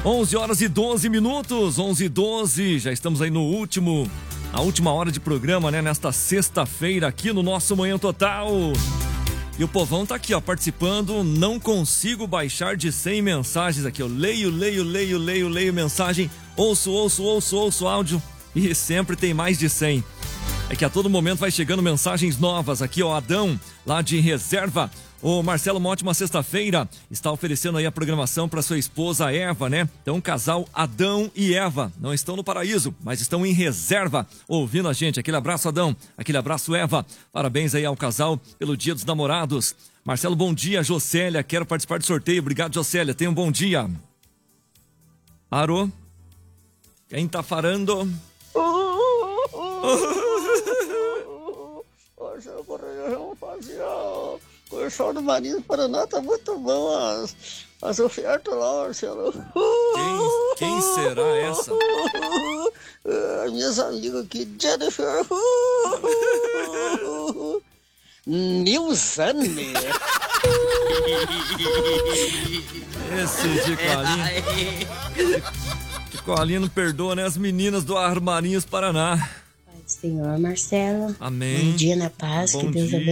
11 horas e 12 minutos, 11 e 12, já estamos aí na última hora de programa, né? Nesta sexta-feira aqui no nosso Manhã Total. E o povão tá aqui, ó, participando. Não consigo baixar de 100 mensagens aqui. Eu leio mensagem, ouço áudio e sempre tem mais de 100. É que a todo momento vai chegando mensagens novas aqui, ó. Adão, lá de Reserva. O Marcelo, uma ótima sexta-feira. Está oferecendo aí a programação para sua esposa Eva, né? Então, casal Adão e Eva não estão no paraíso, mas estão em Reserva, ouvindo a gente. Aquele abraço, Adão. Aquele abraço, Eva. Parabéns aí ao casal pelo Dia dos Namorados. Marcelo, bom dia. Jocélia, quero participar do sorteio. Obrigado, Jocélia. Tenha um bom dia. Arô? Quem tá farando? Hoje eu vou fazer o show do Marinho do Paraná, tá muito bom as ofertas lá, Marcelo. Quem será essa? As minhas amigas aqui, Jennifer. Nilzane. Esse de Colinho. De Colinho não perdoa, né? As meninas do Armarinhos Paraná. Senhor Marcelo. Amém. Bom dia na paz, Bom que Deus dia. abençoe.